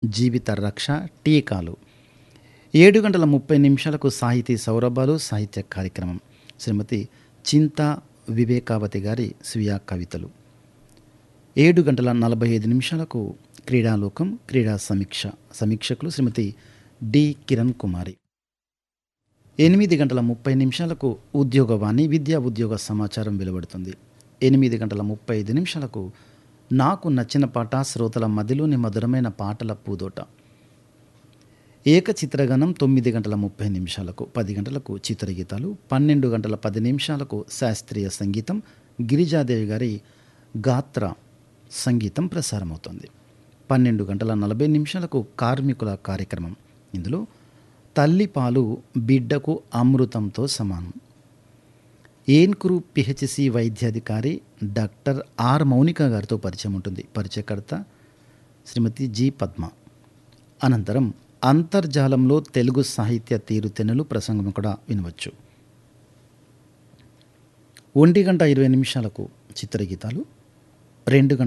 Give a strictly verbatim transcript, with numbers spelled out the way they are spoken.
జీవిత రక్ష, టీకాలు. ఏడు గంటల ముప్పై నిమిషాలకు సాహితీ సౌరభాలు సాహిత్య కార్యక్రమం. శ్రీమతి చింతా వివేకావతి గారి స్వీయ కవితలు. ఏడు గంటల నలభై ఐదు నిమిషాలకు క్రీడాలోకం, క్రీడా సమీక్ష. సమీక్షకులు శ్రీమతి డి కిరణ్ కుమారి. ఎనిమిది గంటల ముప్పై నిమిషాలకు ఉద్యోగవాణి, విద్యా ఉద్యోగ సమాచారం వెలువడుతుంది. ఎనిమిది గంటల ముప్పై ఐదు నిమిషాలకు నాకు నచ్చిన పాట, శ్రోతల మదిలోని మధురమైన పాటల పూదోట. ఏకచిత్రగణం తొమ్మిది గంటల ముప్పై నిమిషాలకు. పది గంటలకు చిత్రగీతాలు. పన్నెండు గంటల పది నిమిషాలకు శాస్త్రీయ సంగీతం, గిరిజాదేవి గారి గాత్ర సంగీతం ప్రసారమవుతుంది. పన్నెండు గంటల నలభై నిమిషాలకు కార్మికుల కార్యక్రమం. ఇందులో తల్లి పాలు బిడ్డకు అమృతంతో సమానం. ఏన్కురు పిహెచ్సి వైద్యాధికారి డాక్టర్ ఆర్ మౌనిక గారితో పరిచయం ఉంటుంది. పరిచయకర్త శ్రీమతి జి పద్మ. అనంతరం అంతర్జాలంలో తెలుగు సాహిత్య తీరుతెన్నులు ప్రసంగం కూడా వినవచ్చు. ఒంటి గంట ఇరవై నిమిషాలకు చిత్రగీతాలు. రెండు గంటల